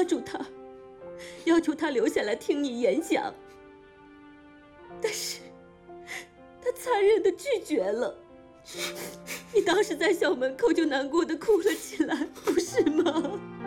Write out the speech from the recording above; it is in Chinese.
住他，要求他留下来听你演讲，但是他残忍地拒绝了。你当时在校门口就难过地哭了起来，不是吗？